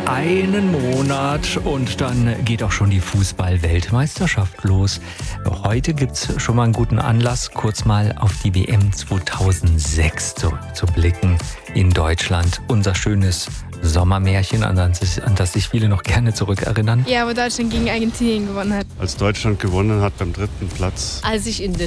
einen Monat und dann geht auch schon die Fußball-Weltmeisterschaft los. Heute gibt es schon mal einen guten Anlass, kurz mal auf die WM 2006 zu blicken in Deutschland. Unser schönes Sommermärchen, an das sich viele noch gerne zurückerinnern. Ja, wo Deutschland gegen Argentinien gewonnen hat. Als Deutschland gewonnen hat beim 3. Platz. Als ich in der